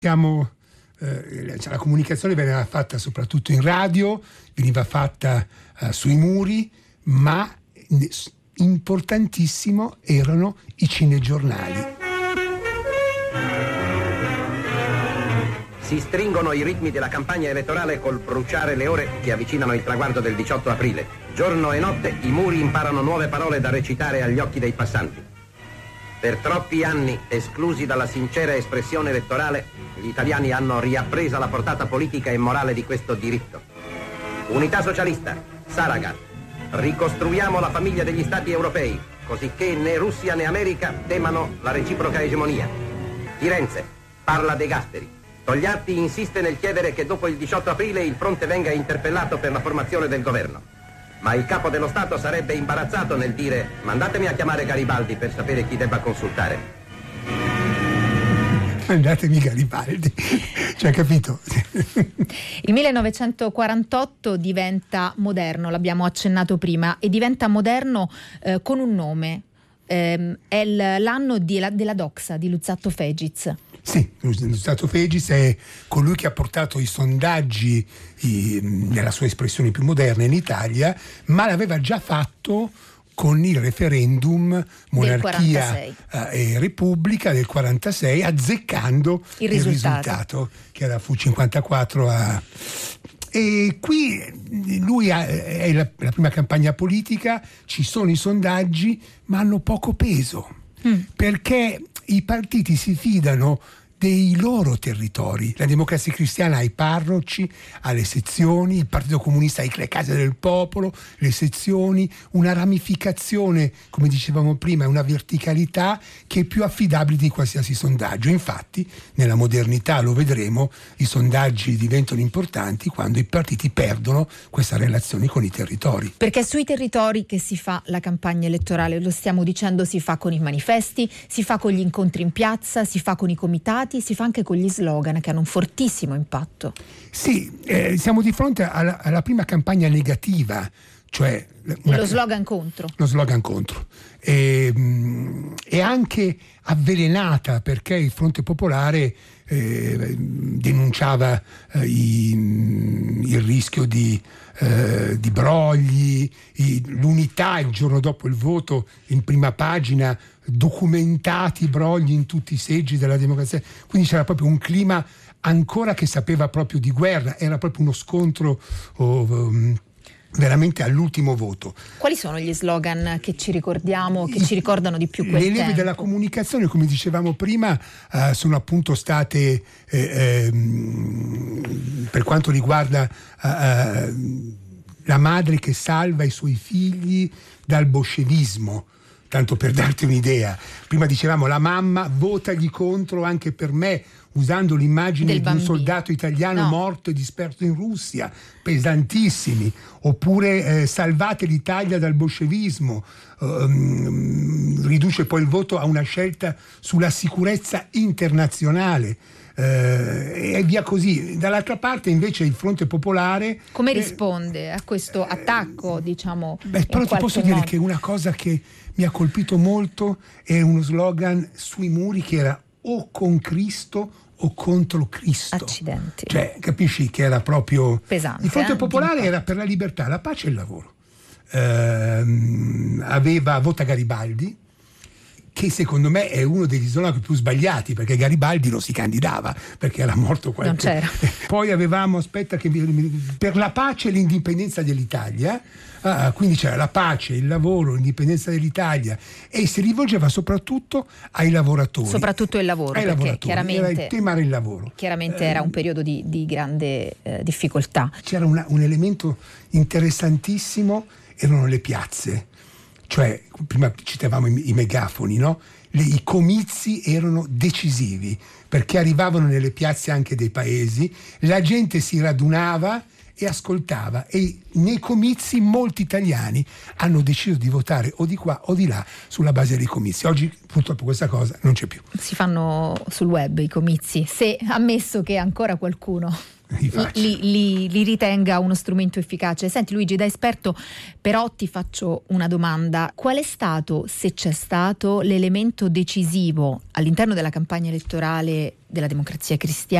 La comunicazione veniva fatta soprattutto in radio, veniva fatta sui muri, ma importantissimo erano i cinegiornali. Si stringono i ritmi della campagna elettorale col bruciare le ore che avvicinano il traguardo del 18 aprile. Giorno e notte i muri imparano nuove parole da recitare agli occhi dei passanti. Per troppi anni, esclusi dalla sincera espressione elettorale, gli italiani hanno riappresa la portata politica e morale di questo diritto. Unità socialista, Saragat. Ricostruiamo la famiglia degli stati europei, cosicché né Russia né America temano la reciproca egemonia. Firenze, parla De Gasperi. Togliatti insiste nel chiedere che dopo il 18 aprile il fronte venga interpellato per la formazione del governo. Ma il capo dello Stato sarebbe imbarazzato nel dire: mandatemi a chiamare Garibaldi per sapere chi debba consultare. Mandatemi Garibaldi, cioè, capito? Il 1948 diventa moderno, l'abbiamo accennato prima, e diventa moderno con un nome. È l'anno della doxa di Luzzatto Fegiz. Sì, Luzzatto Fegiz è colui che ha portato i sondaggi nella sua espressione più moderna in Italia, ma l'aveva già fatto con il referendum monarchia e repubblica del 46, azzeccando il risultato che fu 54 E qui lui è la prima campagna politica, ci sono i sondaggi, ma hanno poco peso, perché i partiti si fidano dei loro territori. La Democrazia Cristiana ha i parroci, ha le sezioni, il Partito Comunista ha le case del popolo, le sezioni, una ramificazione, come dicevamo prima, una verticalità che è più affidabile di qualsiasi sondaggio. Infatti, nella modernità, lo vedremo, i sondaggi diventano importanti quando i partiti perdono questa relazione con i territori. Perché è sui territori che si fa la campagna elettorale, lo stiamo dicendo, si fa con i manifesti, si fa con gli incontri in piazza, si fa con i comitati, si fa anche con gli slogan che hanno un fortissimo impatto. Sì, siamo di fronte alla prima campagna negativa, cioè lo slogan contro. Lo slogan contro. È anche avvelenata, perché il Fronte Popolare denunciava il rischio di brogli, l'Unità il giorno dopo il voto in prima pagina, documentati brogli in tutti i seggi della democrazia, quindi c'era proprio un clima ancora che sapeva proprio di guerra, era proprio uno scontro veramente all'ultimo voto. Quali sono gli slogan che ci ricordiamo, che ci ricordano di più quel tempo? Le leve della comunicazione, come dicevamo prima, sono appunto state per quanto riguarda la madre che salva i suoi figli dal bolscevismo. Tanto per darti un'idea, prima dicevamo la mamma votagli contro anche per me, usando l'immagine di un soldato italiano morto e disperso in Russia, pesantissimi, oppure salvate l'Italia dal bolscevismo, riduce poi il voto a una scelta sulla sicurezza internazionale. E via così. Dall'altra parte invece il Fronte Popolare come risponde a questo attacco, diciamo? Però ti posso dire che una cosa che mi ha colpito molto è uno slogan sui muri che era o con Cristo o contro Cristo. Accidenti. Cioè, capisci che era proprio pesante. Il Fronte Popolare era per la libertà, la pace e il lavoro. Aveva Vota Garibaldi, che secondo me è uno degli slogan più sbagliati, perché Garibaldi non si candidava perché era morto non c'era. Poi avevamo per la pace e l'indipendenza dell'Italia, quindi c'era la pace, il lavoro, l'indipendenza dell'Italia, e si rivolgeva soprattutto ai lavoratori. Soprattutto il lavoro, perché chiaramente il tema era il lavoro. Chiaramente era un periodo di grande difficoltà. C'era un elemento interessantissimo, erano le piazze. Cioè, prima citavamo i megafoni, no? I comizi erano decisivi, perché arrivavano nelle piazze anche dei paesi, la gente si radunava e ascoltava, e nei comizi molti italiani hanno deciso di votare o di qua o di là sulla base dei comizi. Oggi purtroppo questa cosa non c'è più. Si fanno sul web i comizi, se ammesso che ancora qualcuno li ritenga uno strumento efficace. Senti Luigi, da esperto però ti faccio una domanda: qual è stato, se c'è stato, l'elemento decisivo all'interno della campagna elettorale della Democrazia Cristiana